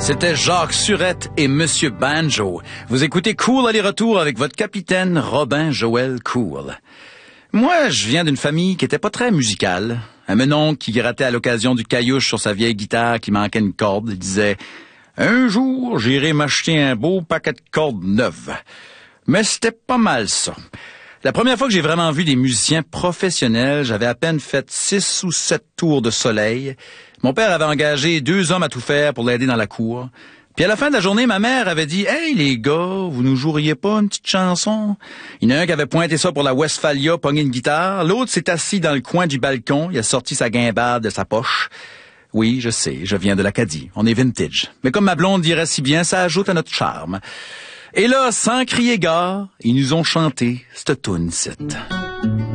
C'était Jacques Surette et Monsieur Banjo. Vous écoutez Cool aller-retour avec votre capitaine Robin Joël Cool. Moi, je viens d'une famille qui était pas très musicale. Un mononcle qui grattait à l'occasion du caillouche sur sa vieille guitare qui manquait une corde. Il disait « Un jour, j'irai m'acheter un beau paquet de cordes neuves. » Mais c'était pas mal ça. La première fois que j'ai vraiment vu des musiciens professionnels, j'avais à peine fait 6 ou 7 tours de soleil. Mon père avait engagé 2 hommes à tout faire pour l'aider dans la cour. Puis à la fin de la journée, ma mère avait dit « Hey les gars, vous nous joueriez pas une petite chanson? » Il y en a un qui avait pointé ça pour la Westphalia, pogné une guitare. L'autre s'est assis dans le coin du balcon. Il a sorti sa guimbarde de sa poche. Oui, je sais, je viens de l'Acadie. On est vintage. Mais comme ma blonde dirait si bien, ça ajoute à notre charme. Et là, sans crier gare, ils nous ont chanté cette toune-ci.